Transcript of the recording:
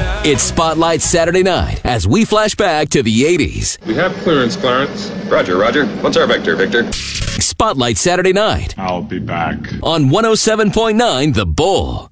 It's Spotlight Saturday night as we flash back to the 80s. We have clearance, Clarence. Roger. What's our vector, Victor? Spotlight Saturday night I'll be back. on 107.9 The Bull.